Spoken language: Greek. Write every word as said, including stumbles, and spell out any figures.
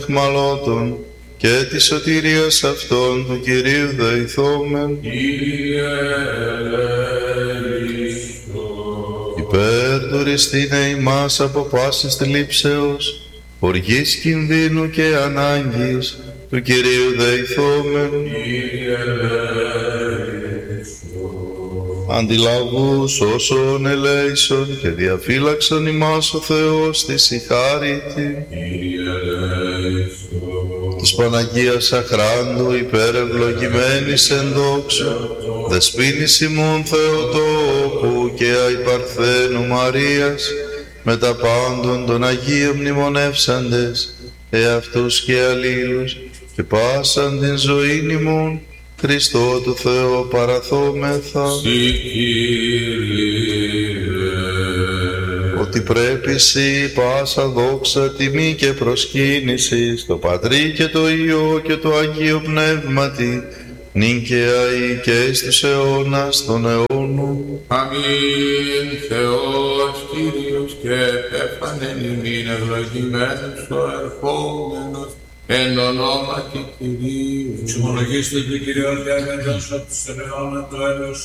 εχμαλώτων και της σωτηρίας αυτών του Κυρίου δεηθόμεν. Κύριε ελέησον. Υπέρτουριστήνε ημάς από πάσης θλίψεως, οργής κινδύνου και ανάγκης, του Κυρίου δεηθόμεν. Κύριε ελέησον. Αντιλαβούς όσων ελέησον και διαφύλαξον ημάς ο Θεός της η χάριτη. Κύριε ελέησον. Της Παναγίας Αχράντου υπερευλογημένης εν δόξου, δεσποίνης ημών Θεοτόκου και αϊπαρθένου Μαρίας, με τα πάντων των Αγίων μνημονεύσαντες, εαυτούς και αλλήλους, και πάσαν την ζωήν ημών, Χριστό του Θεού παραθόμεθα. Συ Κύριε. Ότι πρέπει σοι πάσα δόξα, τιμή και προσκύνηση στο Πατρί και το Υιό και το Αγίο Πνεύματι, νυν και αεί και στους αιώνας των αιώνων. Αμήν. Θεός Κύριος και επέφανεν ημίν ευλογημένος ο ερχόμενος εν ονόματι Κυρίου. Συμμολογήστε του Κυρίου Διάγαντος από τους αιώνα το έλεος